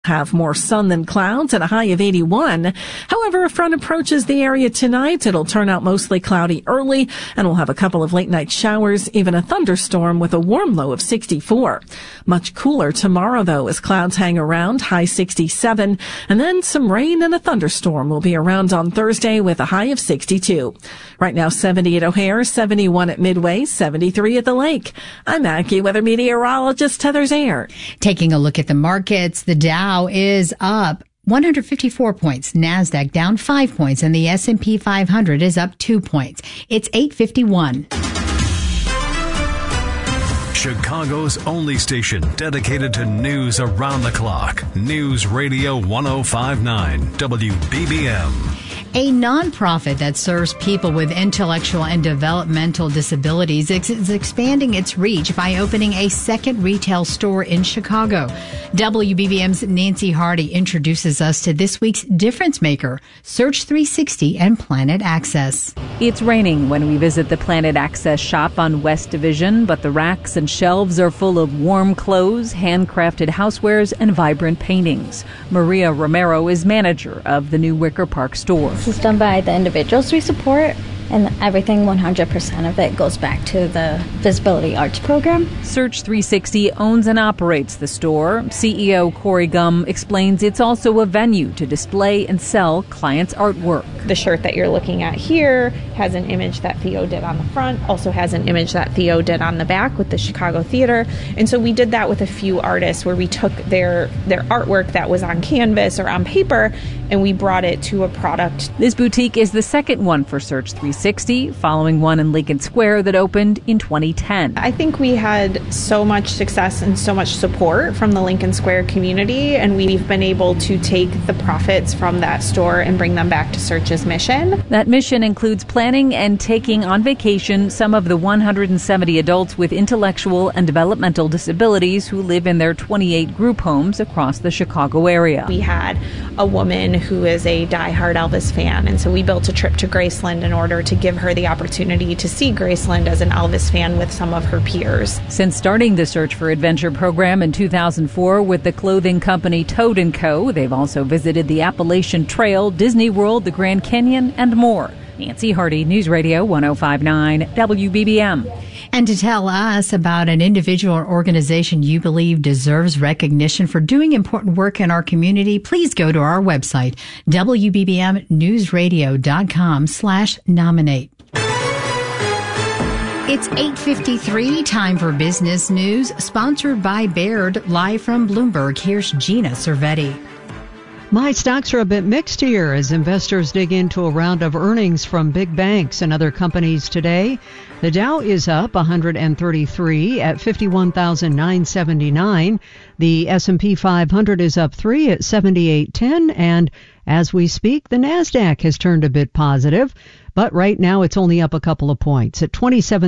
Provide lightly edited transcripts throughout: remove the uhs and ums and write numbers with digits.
Have more sun than clouds at a high of 81. However, a front approaches the area tonight. It'll turn out mostly cloudy early, and we'll have a couple of late night showers, even a thunderstorm with a warm low of 64. Much cooler tomorrow, though, as clouds hang around, high 67, and then some rain and a thunderstorm will be around on Thursday with a high of 62. Right now, 70 at O'Hare, 71 at Midway, 73 at the Lake. I'm AccuWeather meteorologist Heather Zayer. Taking a look at the markets, the Dow is up 154 points, NASDAQ down 5 points, and the S&P 500 is up 2 points. It's 8:51. Chicago's only station dedicated to news around the clock. News Radio 105.9 WBBM. A nonprofit that serves people with intellectual and developmental disabilities is expanding its reach by opening a second retail store in Chicago. WBBM's Nancy Hardy introduces us to this week's difference maker, Search 360 and Planet Access. It's raining when we visit the Planet Access shop on West Division, but the racks and shelves are full of warm clothes, handcrafted housewares, and vibrant paintings. Maria Romero is manager of the new Wicker Park store. This is done by the individuals we support, and everything, 100% of it, goes back to the Visibility Arts program. Search 360 owns and operates the store. CEO Corey Gum explains it's also a venue to display and sell clients' artwork. The shirt that you're looking at here has an image that Theo did on the front, also has an image that Theo did on the back with the Chicago Theater. And so we did that with a few artists where we took their artwork that was on canvas or on paper and we brought it to a product. This boutique is the second one for Search 360, following one in Lincoln Square that opened in 2010. I think we had so much success and so much support from the Lincoln Square community, and we've been able to take the profits from that store and bring them back to Search's mission. That mission includes planning and taking on vacation some of the 170 adults with intellectual and developmental disabilities who live in their 28 group homes across the Chicago area. We had a woman who is a diehard Elvis fan, and so we built a trip to Graceland in order to give her the opportunity to see Graceland as an Elvis fan with some of her peers. Since starting the Search for Adventure program in 2004 with the clothing company Toad & Co., they've also visited the Appalachian Trail, Disney World, the Grand Canyon, and more. Nancy Hardy, News Radio 105.9 WBBM. And to tell us about an individual or organization you believe deserves recognition for doing important work in our community, please go to our website, wbbmnewsradio.com/nominate. It's 8:53, time for business news, sponsored by Baird, live from Bloomberg. Here's Gina Cervetti. My stocks are a bit mixed here as investors dig into a round of earnings from big banks and other companies today. The Dow is up 133 at 51,979. The S&P 500 is up 3 at 7810. And as we speak, the NASDAQ has turned a bit positive. But right now it's only up a couple of points at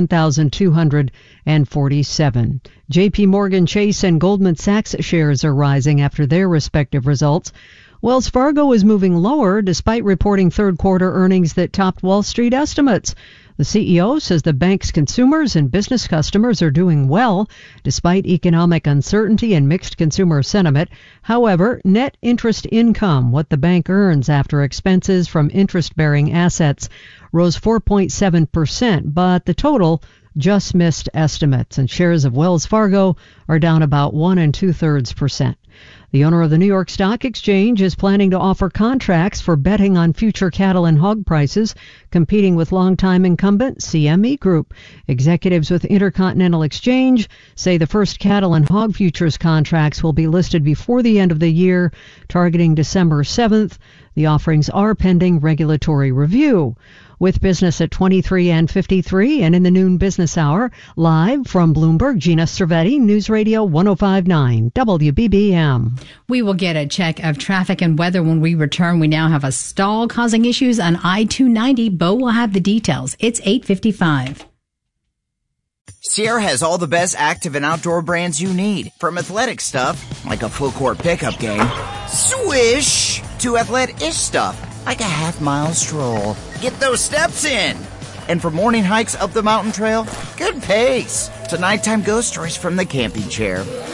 27,247. JP Morgan Chase and Goldman Sachs shares are rising after their respective results. Wells Fargo is moving lower despite reporting third quarter earnings that topped Wall Street estimates. The CEO says the bank's consumers and business customers are doing well despite economic uncertainty and mixed consumer sentiment. However, net interest income, what the bank earns after expenses from interest-bearing assets, rose 4.7%, but the total just missed estimates, and shares of Wells Fargo are down about 1 2/3%. The owner of the New York Stock Exchange is planning to offer contracts for betting on future cattle and hog prices, competing with longtime incumbent CME Group. Executives with Intercontinental Exchange say the first cattle and hog futures contracts will be listed before the end of the year, targeting December 7th. The offerings are pending regulatory review. With business at 23 and 53 and in the noon business hour, live from Bloomberg, Gina Cervetti, News Radio 105.9 WBBM. We will get a check of traffic and weather when we return. We now have a stall causing issues on I-290. Bo will have the details. It's 8:55. Sierra has all the best active and outdoor brands you need. From athletic stuff, like a full court pickup game, swish, to athletic-ish stuff, like a half-mile stroll. Get those steps in. And for morning hikes up the mountain trail, good pace. To nighttime ghost stories from the camping chair.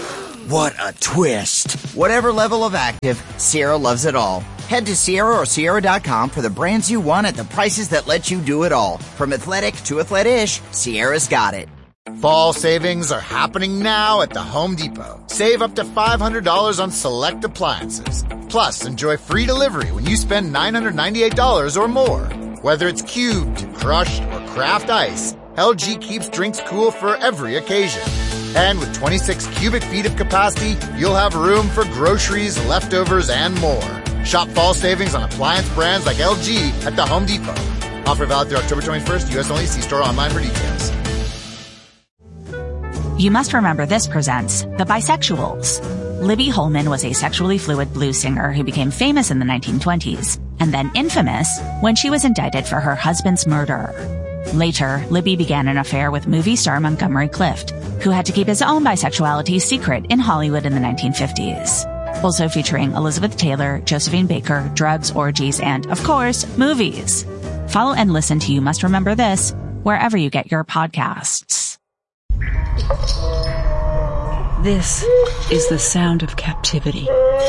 What a twist. Whatever level of active, Sierra loves it all. Head to Sierra or Sierra.com for the brands you want at the prices that let you do it all. From athletic to athletic-ish, Sierra's got it. Fall savings are happening now at the Home Depot. Save up to $500 on select appliances. Plus, enjoy free delivery when you spend $998 or more. Whether it's cubed, crushed, or craft ice, LG keeps drinks cool for every occasion. And with 26 cubic feet of capacity, you'll have room for groceries, leftovers, and more. Shop fall savings on appliance brands like LG at the Home Depot. Offer valid through October 21st, U.S. only. See store online for details. You Must Remember This presents The Bisexuals. Libby Holman was a sexually fluid blues singer who became famous in the 1920s, and then infamous when she was indicted for her husband's murder. Later, Libby began an affair with movie star Montgomery Clift, who had to keep his own bisexuality secret in Hollywood in the 1950s. Also featuring Elizabeth Taylor, Josephine Baker, drugs, orgies, and, of course, movies. Follow and listen to You Must Remember This wherever you get your podcasts. This is the sound of captivity.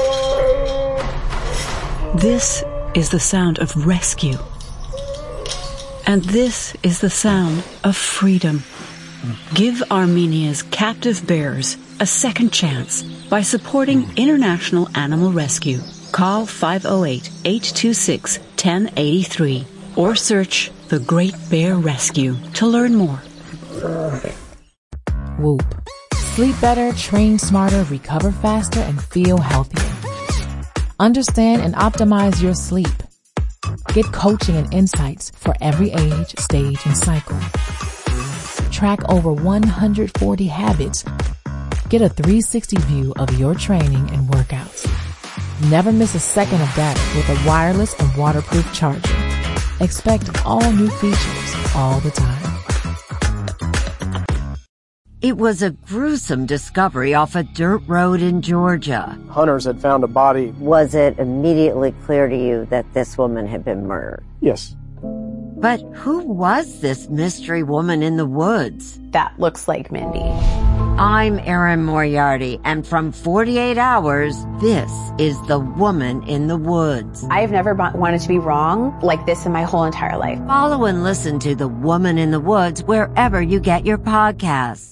This is the sound of rescue. And this is the sound of freedom. Give Armenia's captive bears a second chance by supporting International Animal Rescue. Call 508-826-1083 or search The Great Bear Rescue to learn more. Whoop. Sleep better, train smarter, recover faster, and feel healthier. Understand and optimize your sleep. Get coaching and insights for every age, stage, and cycle. Track over 140 habits. Get a 360 view of your training and workouts. Never miss a second of data with a wireless and waterproof charger. Expect all new features all the time. It was a gruesome discovery off a dirt road in Georgia. Hunters had found a body. Was it immediately clear to you that this woman had been murdered? Yes. But who was this mystery woman in the woods? That looks like Mindy. I'm Erin Moriarty, and from 48 Hours, this is The Woman in the Woods. I have never wanted to be wrong like this in my whole entire life. Follow and listen to The Woman in the Woods wherever you get your podcasts.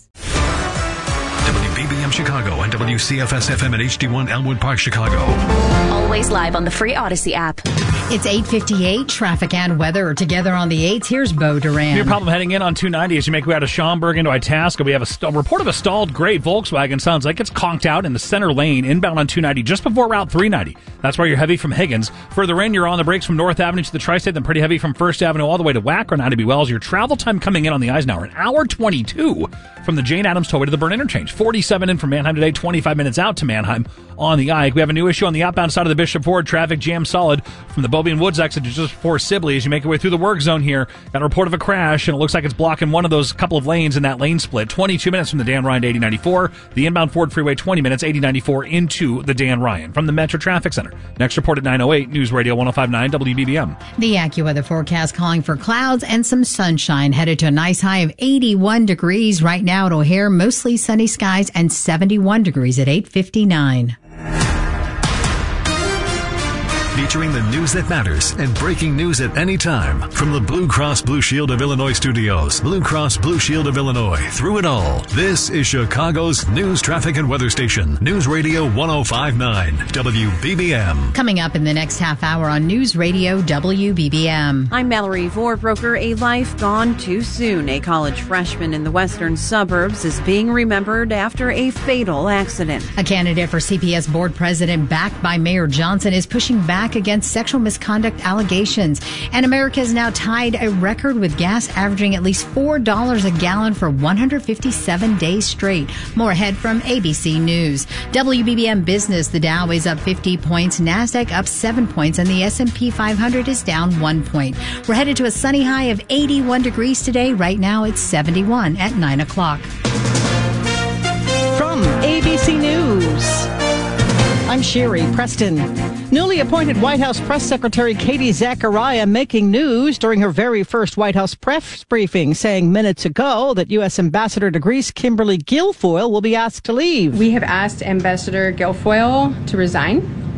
WBBM Chicago and WCFS-FM at HD1 Elmwood Park, Chicago. Always live on the free Odyssey app. It's 8:58. Traffic and weather are together on the 8s. Here's Bo Duran. Your problem heading in on 290 as you make your way out of Schaumburg into Itasca. We have a report of a stalled gray Volkswagen. Sounds like it's conked out in the center lane inbound on 290 just before Route 390. That's where you're heavy from Higgins. Further in, you're on the brakes from North Avenue to the Tri-State, then pretty heavy from First Avenue all the way to Wacker and Ida B. Wells. Your travel time coming in on the Eisenhower, an hour 22 from the Jane Addams Tollway to the Byrne Interchange. 47 in from Manheim today, 25 minutes out to Manheim on the Ike. We have a new issue on the outbound side of the Bishop Ford. Traffic jam solid from the Beaubien Woods exit to just before Sibley as you make your way through the work zone here. Got a report of a crash, and it looks like it's blocking one of those couple of lanes in that lane split. 22 minutes from the Dan Ryan to 8094. The inbound Ford Freeway, 20 minutes, 8094 into the Dan Ryan. From the Metro Traffic Center. Next report at 9:08, News Radio 105.9 WBBM. The AccuWeather forecast calling for clouds and some sunshine. Headed to a nice high of 81 degrees right now at O'Hare. Mostly sunny skies and 71 degrees at 8:59. Featuring the news that matters and breaking news at any time. From the Blue Cross Blue Shield of Illinois studios, Blue Cross Blue Shield of Illinois, through it all. This is Chicago's news, traffic, and weather station. News Radio 105.9 WBBM. Coming up in the next half hour on News Radio WBBM. I'm Mallory Vorbroker. A life gone too soon. A college freshman in the western suburbs is being remembered after a fatal accident. A candidate for CPS board president backed by Mayor Johnson is pushing back against sexual misconduct allegations. And America has now tied a record with gas averaging at least $4 a gallon for 157 days straight. More ahead from ABC News. WBBM Business, the Dow is up 50 points, NASDAQ up 7 points, and the S&P 500 is down 1 point. We're headed to a sunny high of 81 degrees today. Right now it's 71 at 9 o'clock. From ABC News. I'm Sherry Preston. Newly appointed White House Press Secretary Katie Zachariah making news during her very first White House press briefing, saying minutes ago that U.S. Ambassador to Greece Kimberly Guilfoyle will be asked to leave. We have asked Ambassador Guilfoyle to resign.